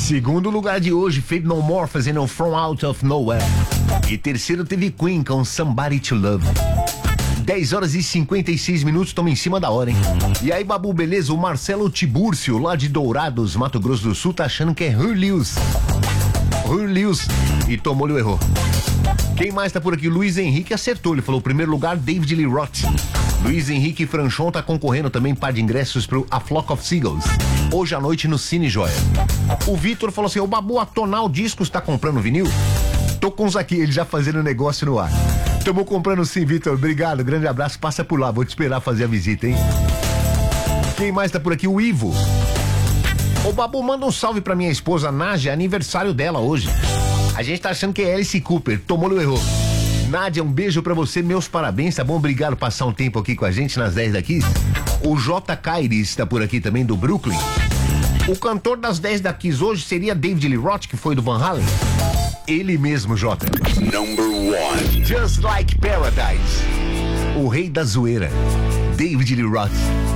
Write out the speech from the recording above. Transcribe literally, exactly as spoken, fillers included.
Segundo lugar de hoje, Faith No More fazendo From Out of Nowhere. E terceiro teve Queen com Somebody to Love. dez horas e cinquenta e seis minutos, estamos em cima da hora, hein? E aí, Babu, beleza? O Marcelo Tibúrcio, lá de Dourados, Mato Grosso do Sul, tá achando que é Hurlius. Hurlius. E tomou-lhe o erro. Quem mais tá por aqui? Luiz Henrique acertou, ele falou, primeiro lugar, David Lee Roth. Luiz Henrique Franchon tá concorrendo também, par de ingressos pro A Flock of Seagulls, hoje à noite no Cine Joia. O Vitor falou assim, o Babu, a Tonal Discos tá comprando vinil? Tô com uns aqui, ele já fazendo negócio no ar. Tamo comprando sim, Vitor, obrigado, grande abraço, passa por lá, vou te esperar fazer a visita, hein? Quem mais tá por aqui? O Ivo. Ô Babu, manda um salve pra minha esposa Nádia, aniversário dela hoje. A gente tá achando que é Alice Cooper, tomou no erro. Nádia, um beijo pra você, meus parabéns, tá bom? Obrigado por passar um tempo aqui com a gente nas dez daqui. O J. Caires tá por aqui também, do Brooklyn. O cantor das dez daqui hoje seria David Lee Roth, que foi do Van Halen? Ele mesmo, Jota. Number one. Just Like Paradise. O rei da zoeira, David Lee Roth.